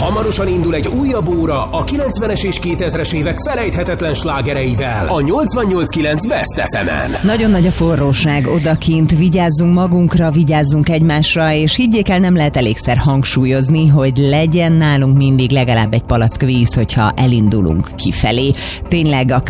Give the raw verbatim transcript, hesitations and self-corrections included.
Hamarosan indul egy újabb óra a kilencvenes és kétezres évek felejthetetlen slágereivel a nyolcvannyolc kilenc Best ef emen. Nagyon nagy a forróság odakint, vigyázzunk magunkra, vigyázzunk egymásra, és higgyék el, nem lehet elégszer hangsúlyozni, hogy legyen nálunk mindig legalább egy palack víz, hogyha elindulunk kifelé. Tényleg a